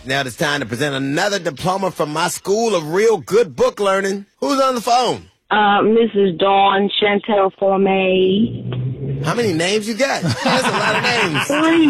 Now it's time to present another diploma from my school of real good book learning. Who's on the phone? Mrs. Dawn Chantel Formay. How many names you got? That's a lot of names.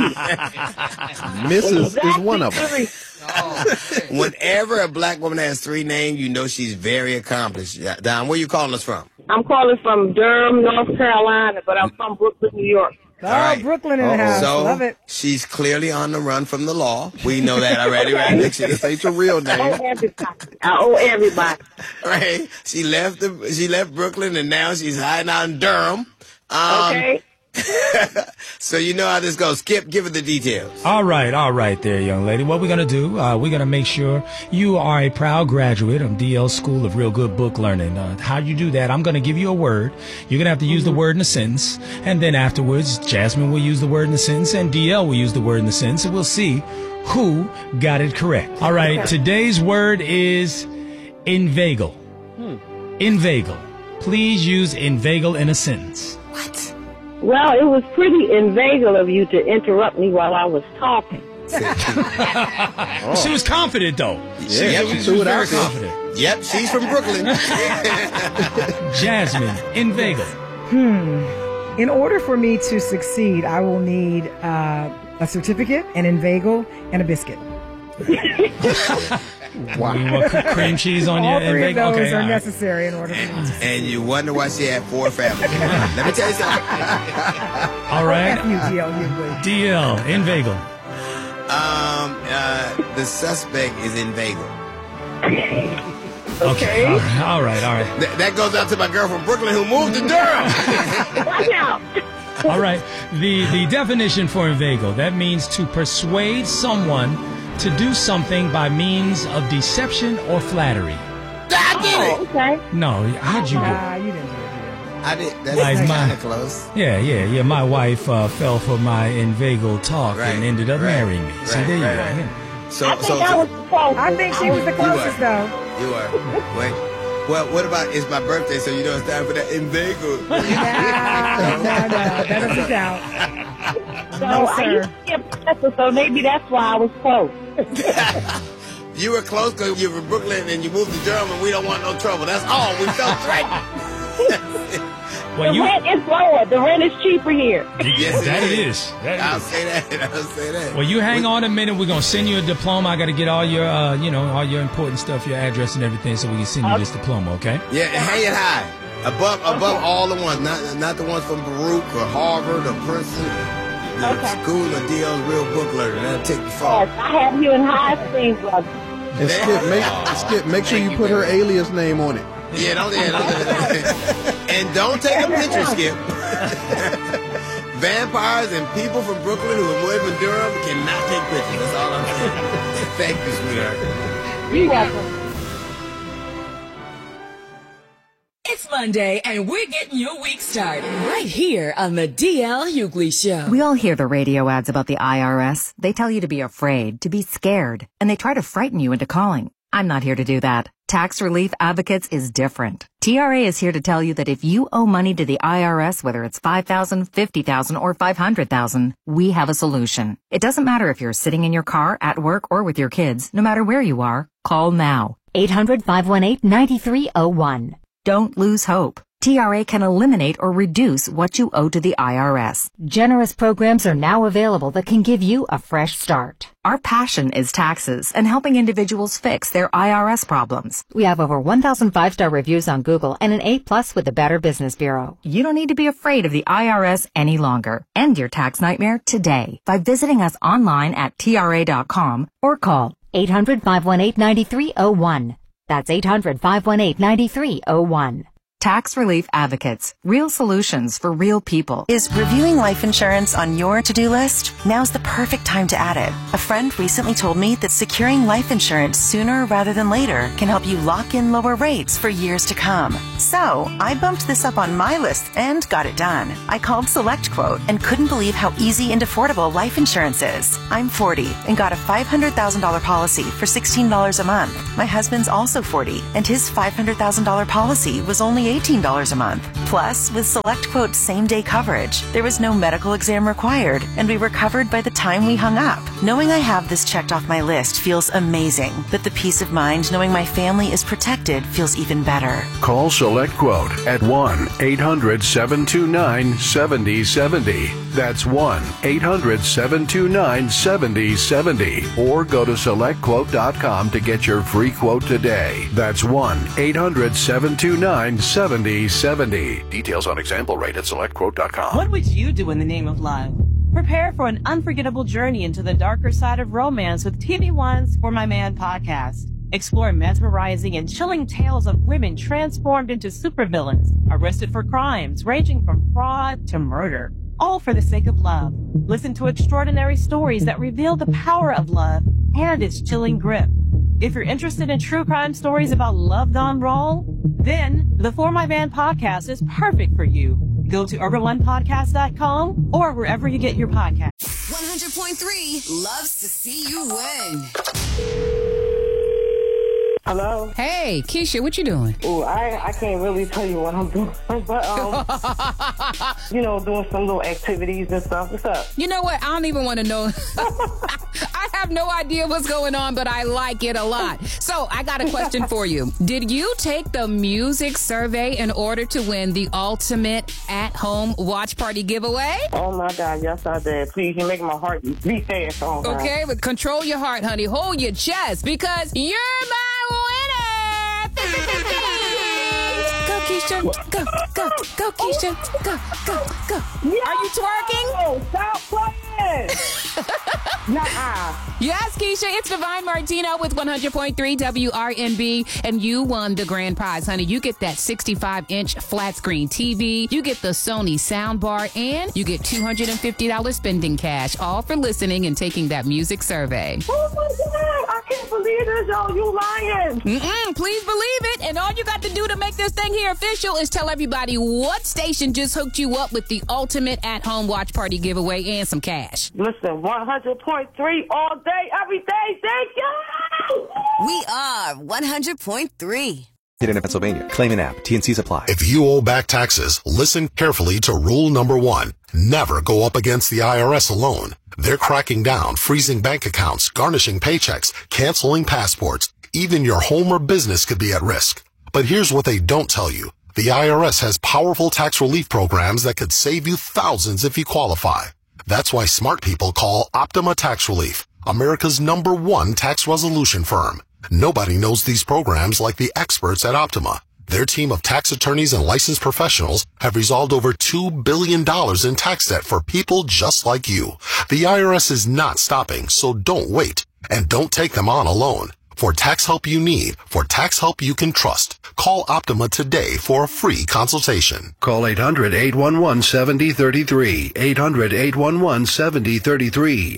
Mrs. is one of them. Whenever a black woman has 3 names, you know she's very accomplished. Don, where you calling us from? I'm calling from Durham, North Carolina, but I'm from Brooklyn, New York. Oh, right. Brooklyn in the house. So, love it. She's clearly on the run from the law. We know that already, right? This ain't your real name. I owe everybody. Right. She left Brooklyn, and now she's hiding out in Durham. Okay. So you know how this goes. Skip, give it the details. All right there, young lady. What we're going to do, we're going to make sure you are a proud graduate of DL School of Real Good Book Learning. How you do that, I'm going to give you a word. You're going to have to use the word in a sentence. And then afterwards, Jasmine will use the word in the sentence, and DL will use the word in the sentence, and we'll see who got it correct. All right, today's word is inveigle. Inveigle. Please use inveigle in a sentence. What? Well, it was pretty inveigle of you to interrupt me while I was talking. She was confident, though. Yeah, she was very confident. Yep, she's from Brooklyn. Jasmine, inveigle. In order for me to succeed, I will need a certificate, an inveigle, and a biscuit. Wow. You want cream cheese on your inveigle? All 3 of those are right. necessary in order for me to succeed. And you wonder why she had 4 families. Let me tell you something. All right. DL, inveigle. The suspect is inveigle. Okay. All right. That goes out to my girl from Brooklyn who moved to Durham. Watch out. All right. The definition for inveigle, that means to persuade someone to do something by means of deception or flattery. I did it. Okay. No, how'd you do it? You didn't do it. I did. That's Like kind of close. Yeah. My wife fell for my inveigle talk and ended up marrying me. See, there you go. Yeah. So, I think she was the closest, though. You are. Wait. Well, what about it's my birthday, so you know it's time for that inveigle? No, that doesn't count. So No, I sir. used to be a professor, so maybe that's why I was close. You were close because you were from Brooklyn and you moved to Durham, and we don't want no trouble. That's all. We felt threatened. The rent is lower. The rent is cheaper here. Yes, That it is. I'll say that. Well, you hang on a minute. We're gonna send you a diploma. I got to get all your, all your important stuff, your address and everything, so we can send you this diploma. Okay? Yeah, hang it high, above all the ones, not the ones from Baruch or Harvard or Princeton. The School of DL's Real Book Learning. That'll take you far. Yes, I have you in high esteem, brother. And Skip, make sure you put her alias name on it. Yeah, don't. And don't take a picture, Skip. Vampires and people from Brooklyn who live in Durham cannot take pictures. That's all I'm saying. Thank you, sweetheart. You're welcome. It's Monday, and we're getting your week started right here on the DL Hughley Show. We all hear the radio ads about the IRS. They tell you to be afraid, to be scared, and they try to frighten you into calling. I'm not here to do that. Tax Relief Advocates is different. TRA is here to tell you that if you owe money to the IRS, whether it's $5,000, $50,000, or $500,000, we have a solution. It doesn't matter if you're sitting in your car, at work, or with your kids. No matter where you are, call now. 800-518-9301. Don't lose hope. TRA can eliminate or reduce what you owe to the IRS. Generous programs are now available that can give you a fresh start. Our passion is taxes and helping individuals fix their IRS problems. We have over 1,000 5-star reviews on Google and an A+ with the Better Business Bureau. You don't need to be afraid of the IRS any longer. End your tax nightmare today by visiting us online at TRA.com or call 800-518-9301. That's 800-518-9301. Tax Relief Advocates. Real solutions for real people. Is reviewing life insurance on your to-do list? Now's the perfect time to add it. A friend recently told me that securing life insurance sooner rather than later can help you lock in lower rates for years to come. So, I bumped this up on my list and got it done. I called SelectQuote and couldn't believe how easy and affordable life insurance is. I'm 40 and got a $500,000 policy for $16 a month. My husband's also 40 and his $500,000 policy was only $18 a month. Plus, with SelectQuote same-day coverage, there was no medical exam required, and we were covered by the time we hung up. Knowing I have this checked off my list feels amazing, but the peace of mind knowing my family is protected feels even better. Call SelectQuote at 1-800-729-7070. That's 1-800-729-7070. Or go to SelectQuote.com to get your free quote today. That's 1-800-729-7070. Details on example rate at SelectQuote.com. What would you do in the name of love? Prepare for an unforgettable journey into the darker side of romance with TV One's For My Man podcast. Explore mesmerizing and chilling tales of women transformed into supervillains, arrested for crimes ranging from fraud to murder, all for the sake of love. Listen to extraordinary stories that reveal the power of love and its chilling grip. If you're interested in true crime stories about love gone wrong, then the For My Man podcast is perfect for you. Go to urban1podcast.com or wherever you get your podcast. 100.3 loves to see you win. Hello? Hey, Keisha, what you doing? Oh, I can't really tell you what I'm doing, but, doing some little activities and stuff. What's up? You know what? I don't even want to know. I have no idea what's going on, but I like it a lot. So I got a question for you. Did you take the music survey in order to win the ultimate at-home watch party giveaway? Oh, my God. Yes, I did. Please, you make my heart beat fast. Oh, okay, but control your heart, honey. Hold your chest, because you're my winner. Go, Keisha. Go, Keisha. Go. Yeah. Are you twerking? Stop playing. Yes, Keisha, it's Divine Martino with 100.3 WRNB, and you won the grand prize, honey. You get that 65-inch flat screen TV, you get the Sony soundbar, and you get $250 spending cash, all for listening and taking that music survey. Oh, my God. I can't believe this, y'all. You lying. Please believe it. And all you got to do to make this thing here official is tell everybody what station just hooked you up with the ultimate at-home watch party giveaway and some cash. Listen, 100.3 all day, every day. Thank you. We are 100.3. In Pennsylvania. Claim an app. TNCs apply. If you owe back taxes, listen carefully to rule number 1. Never go up against the IRS alone. They're cracking down, freezing bank accounts, garnishing paychecks, canceling passports. Even your home or business could be at risk. But here's what they don't tell you. The IRS has powerful tax relief programs that could save you thousands if you qualify. That's why smart people call Optima Tax Relief, America's #1 tax resolution firm. Nobody knows these programs like the experts at Optima. Their team of tax attorneys and licensed professionals have resolved over $2 billion in tax debt for people just like you. The IRS is not stopping, so don't wait. And don't take them on alone. For tax help you need, for tax help you can trust, call Optima today for a free consultation. Call 800-811-7033. 800-811-7033.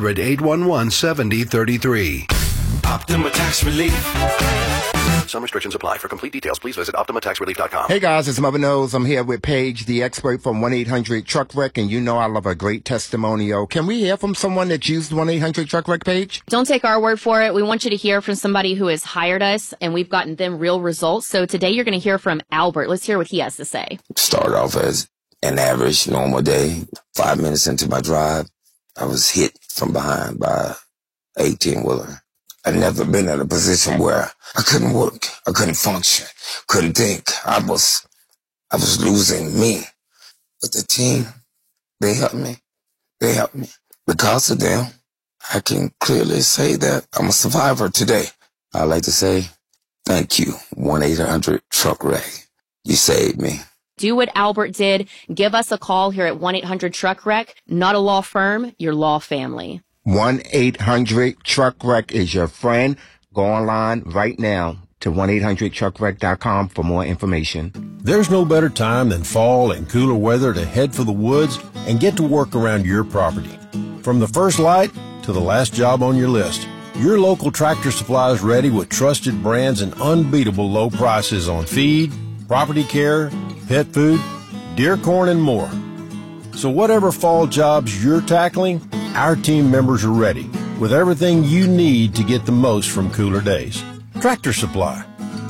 800-811-7033. Optima Tax Relief. Some restrictions apply. For complete details, please visit OptimaTaxRelief.com. Hey guys, it's Mother Knows. I'm here with Paige, the expert from 1-800-TRUCK-WRECK, and you know I love a great testimonial. Can we hear from someone that used 1-800-TRUCK-WRECK, Paige? Don't take our word for it. We want you to hear from somebody who has hired us, and we've gotten them real results. So today you're going to hear from Albert. Let's hear what he has to say. Started off as an average, normal day. 5 minutes into my drive, I was hit from behind by an 18-wheeler. I'd never been in a position where I couldn't work, I couldn't function, couldn't think. I was losing me. But the team, they helped me. Because of them, I can clearly say that I'm a survivor today. I'd like to say thank you, 1-800-TRUCK-WRECK. You saved me. Do what Albert did. Give us a call here at 1-800-TRUCK-WRECK. Not a law firm, your law family. 1-800-TRUCK-WRECK is your friend. Go online right now to 1-800-TRUCK-WRECK.com for more information. There's no better time than fall and cooler weather to head for the woods and get to work around your property. From the first light to the last job on your list, your local Tractor Supply is ready with trusted brands and unbeatable low prices on feed, property care, pet food, deer corn, and more. So whatever fall jobs you're tackling, our team members are ready with everything you need to get the most from cooler days. Tractor Supply.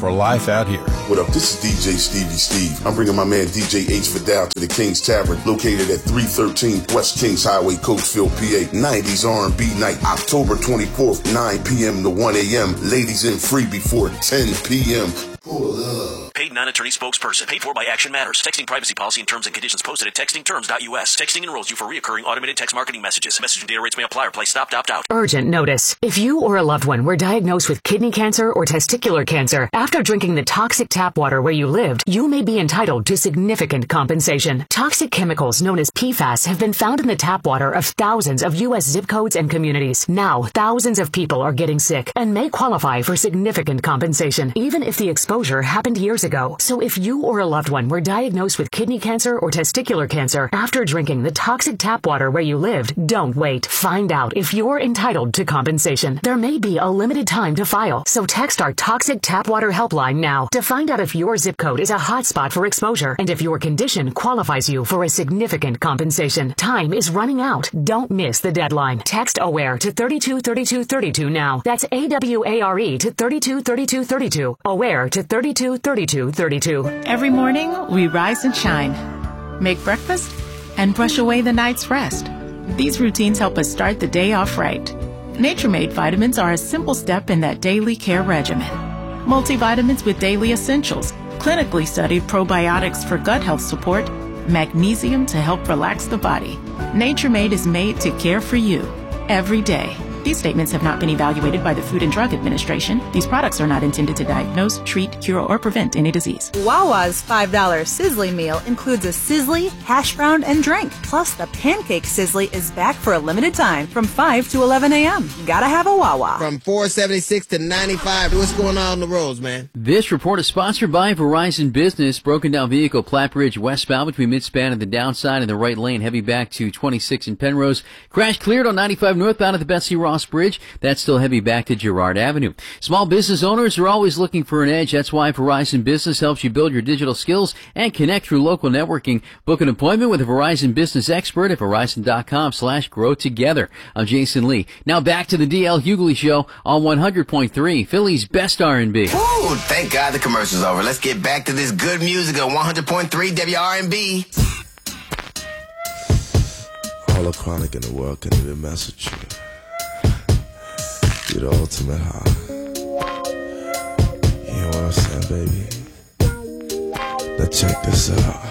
for life out here. What up? This is DJ Stevie Steve. I'm bringing my man DJ H. Vidal to the King's Tavern, located at 313 West Kings Highway, Coatesville, PA. 90s R&B night, October 24th, 9 p.m. to 1 a.m. Ladies in free before 10 p.m. Pull up. Paid non-attorney spokesperson. Paid for by Action Matters. Texting privacy policy and terms and conditions posted at textingterms.us. Texting enrolls you for reoccurring automated text marketing messages. Message and data rates may apply or play stopped, opt out. Urgent notice. If you or a loved one were diagnosed with kidney cancer or testicular cancer after drinking the toxic tap water where you lived, you may be entitled to significant compensation. Toxic chemicals known as PFAS have been found in the tap water of thousands of U.S. zip codes and communities. Now, thousands of people are getting sick and may qualify for significant compensation, even if the exposure happened years ago. So if you or a loved one were diagnosed with kidney cancer or testicular cancer after drinking the toxic tap water where you lived, don't wait. Find out if you're entitled to compensation. There may be a limited time to file, so text our toxic tap water helpline now to find out if your zip code is a hotspot for exposure and if your condition qualifies you for a significant compensation. Time is running out. Don't miss the deadline. Text AWARE to 323232 now. That's AWARE to 323232. AWARE to 323232. Every morning, we rise and shine, make breakfast, and brush away the night's rest. These routines help us start the day off right. Nature Made vitamins are a simple step in that daily care regimen. Multivitamins with daily essentials, clinically studied probiotics for gut health support, magnesium to help relax the body. Nature Made is made to care for you every day. These statements have not been evaluated by the Food and Drug Administration. These products are not intended to diagnose, treat, cure, or prevent any disease. Wawa's $5 Sizzly meal includes a Sizzly, hash brown, and drink. Plus, the Pancake Sizzly is back for a limited time from 5 to 11 a.m. Gotta have a Wawa. From 476 to 95. What's going on the roads, man? This report is sponsored by Verizon Business. Broken down vehicle, Platte Bridge westbound between midspan and the downside in the right lane. Heavy back to 26 in Penrose. Crash cleared on 95 northbound at the Betsy Ross Bridge. That's still heavy back to Girard Avenue. Small business owners are always looking for an edge. That's why Verizon Business helps you build your digital skills and connect through local networking. Book an appointment with a Verizon Business expert at Verizon.com/grow together. I'm Jason Lee. Now back to the DL Hughley Show on 100.3, Philly's best R&B. Woo! Thank God the commercial's over. Let's get back to this good music on 100.3 WRNB. All the chronic in the world can even mess with you. You're the ultimate high. You know what I'm saying, baby? Now check this out.